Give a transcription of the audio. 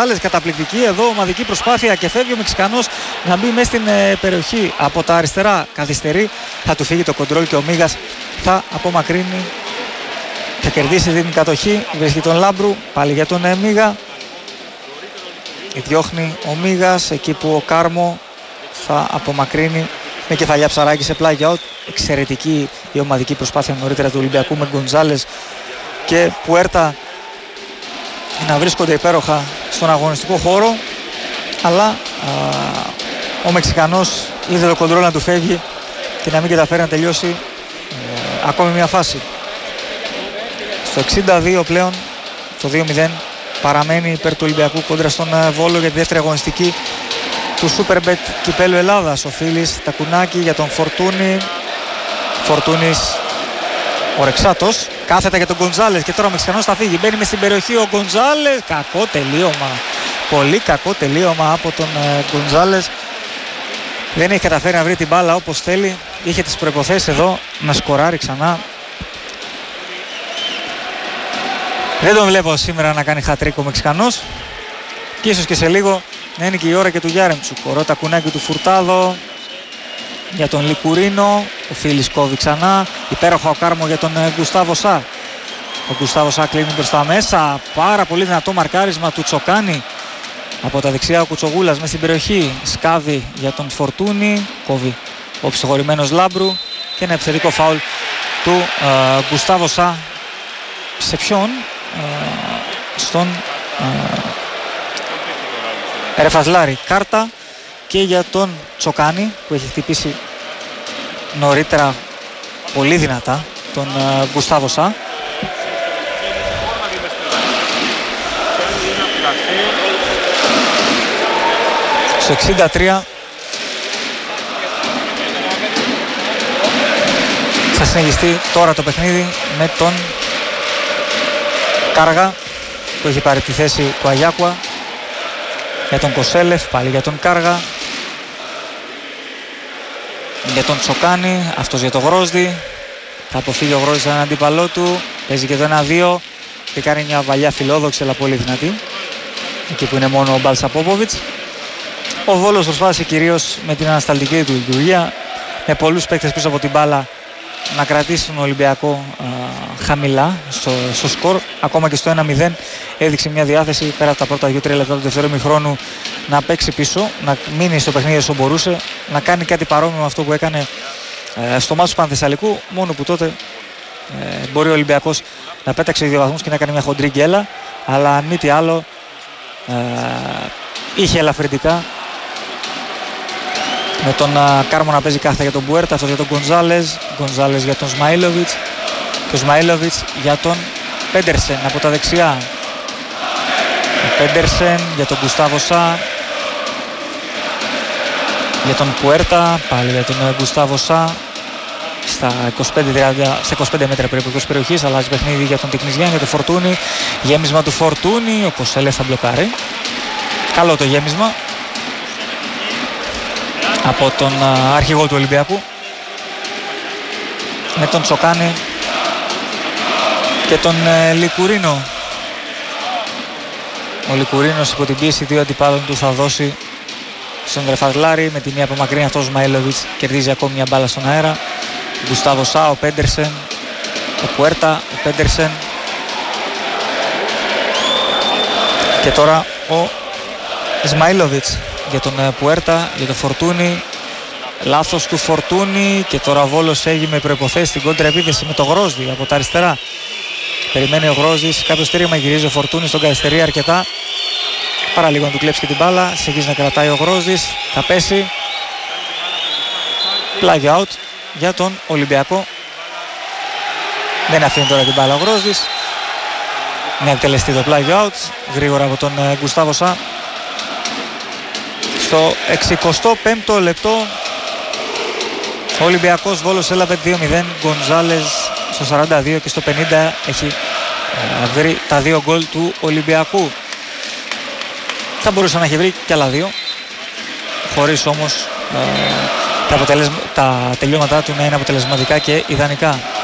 Γκονζάλες, καταπληκτική εδώ ομαδική προσπάθεια και φεύγει ο Μεξικανός να μπει μέσα στην περιοχή από τα αριστερά. Καθυστερεί, θα του φύγει το κοντρόλ και ο Μίγας θα απομακρύνει, θα κερδίσει την κατοχή. Βρίσκει τον Λάμπρου, πάλι για τον Μίγα. Διώχνει ο Μίγας εκεί που ο Κάρμο θα απομακρύνει με κεφαλιά Ψαράκη σε πλάγια out. Εξαιρετική η ομαδική προσπάθεια νωρίτερα του Ολυμπιακού με Γκονζάλες και Πουέρτα να βρίσκονται υπέροχα στον αγωνιστικό χώρο, αλλά ο Μεξικανός είδε το κοντρόλ να του φεύγει και να μην καταφέρει να τελειώσει ακόμη μια φάση. Στο 62 πλέον το 2-0 παραμένει υπέρ του Ολυμπιακού κόντρα στον Βόλο για τη δεύτερη αγωνιστική του Superbet Κυπέλλου Ελλάδας. Ο Φίλης Τακουνάκη για τον Φορτούνη. Φορτούνης ο Ρεξάτος, κάθετα για τον Γκονζάλες και τώρα ο Μεξικανός θα φύγει. Μπαίνει μες στην περιοχή ο Γκονζάλες. Κακό τελείωμα. Πολύ κακό τελείωμα από τον Γκονζάλες. Δεν έχει καταφέρει να βρει την μπάλα όπως θέλει. Είχε τις προϋποθέσεις εδώ να σκοράρει ξανά. Δεν τον βλέπω σήμερα να κάνει χατρίκ ο Μεξικανός. Και ίσως και σε λίγο να είναι και η ώρα και του Γιάρεμτσουκ. Ο Τακουνάκη του Φουρτάδο για τον Λικουρίνο. Ο Φίλης κόβει ξανά. Υπέροχα ο Κάρμο για τον Γκουστάβο Σά. Ο Γκουστάβο Σά κλείνει μπροστά μέσα. Πάρα πολύ δυνατό μαρκάρισμα του Τσοκάνη. Από τα δεξιά ο Κουτσογούλας μέσα στην περιοχή. Σκάβει για τον Φορτούνη. Κόβει ο ψυχωρημένος Λάμπρου. Και ένα επιθετικό φάουλ του Γκουστάβο Σά. Σε ποιον? Στον Ρεφασλάρη. Κάρτα και για τον Τσοκάνη που έχει χτυπήσει νωρίτερα πολύ δυνατά τον Γκουστάβο Σά. Στο 63 θα συνεχιστεί τώρα το παιχνίδι με τον Κάργα που έχει πάρει τη θέση του Αγιάκουα για τον Κοσέλεφ, πάλι για τον Κάργα, για τον Τσοκάνη, αυτός για τον Γρόσδη. Θα αποφύγει ο Γρόσδης έναν αντίπαλό του, παίζει και το 1-2 και κάνει μια βαλιά φιλόδοξη αλλά πολύ δυνατή εκεί που είναι μόνο ο Μπάλσα Πόποβιτς. Ο Βόλος προσπάθησε κυρίως με την ανασταλτική του λειτουργία, με πολλούς παίκτες πίσω από την μπάλα, να κρατήσει τον Ολυμπιακό χαμηλά στο σκορ. Ακόμα και στο 1-0 έδειξε μια διάθεση πέρα από τα πρώτα 2-3 λεπτά του δεύτερου ημιχρόνου να παίξει πίσω, να μείνει στο παιχνίδι όσο μπορούσε, να κάνει κάτι παρόμοιο με αυτό που έκανε στο μάτς του Πανθεσσαλικού, μόνο που τότε μπορεί ο Ολυμπιακός να πέταξε 2 βαθμούς και να κάνει μια χοντρή γκέλα, αλλά αν μη τι άλλο είχε ελαφρυντικά, με τον Κάρμο να παίζει κάθετα για τον Πουέρτα, αυτός για τον Γκονζάλες, Γκονζάλες για τον Σμαΐλοβιτς και ο Σμαΐλοβιτς για τον Πέντερσεν από τα δεξιά. Ο Πέντερσεν για τον Γκουστάβο Σά, για τον Πουέρτα, πάλι για τον Γκουστάβο Σά, στα 25 μέτρα περίπου εκτός περιοχής, αλλάζει παιχνίδι για τον Τικνιζιάν, για τον Φορτούνη, γέμισμα του Φορτούνη, ο Κοσέλεφ θα μπλοκάρει. Καλό το γέμισμα από τον αρχηγό του Ολυμπιακού, με τον Τσοκάνη και τον Λικουρίνο. Ο Λικουρίνος υπό την πίεση 2 αντιπάλων του θα δώσει στον Ρεφασλάρη, με τη μία απομακρύνει αυτός ο Σμαΐλοβιτς, κερδίζει ακόμη μια μπάλα στον αέρα. Γκουστάβο Σά, ο Πέντερσεν, ο Πουέρτα, ο Πέντερσεν και τώρα ο Σμαΐλοβιτς για τον Πουέρτα, για τον Φορτούνη. Λάθος του Φορτούνη και τώρα ο Βόλος έγινε με προϋποθέσεις στην κόντρα επίθεση με τον Γρόσδη από τα αριστερά. Περιμένει ο Γρόσδης, κάποιο στήριγμα, γυρίζει ο Φορτούνης, τον καθυστερεί αρκετά. Παρά λίγο να του κλέψει και την μπάλα, συνεχίζει να κρατάει ο Γρόσδης, θα πέσει. Plug out για τον Ολυμπιακό. Δεν αφήνει τώρα την μπάλα ο Γρόσδης. Να εκτελεστεί το plug out γρήγορα από τον Γκουστάβο Σά. Στο 65ο λεπτό ο Ολυμπιακός Βόλος έλαβε 2-0. Γκονζάλες στο 42 και στο 50 έχει βρει τα 2 γκολ του Ολυμπιακού. Θα μπορούσε να έχει βρει και άλλα 2, χωρίς όμως τα τελειώματά του να είναι αποτελεσματικά και ιδανικά.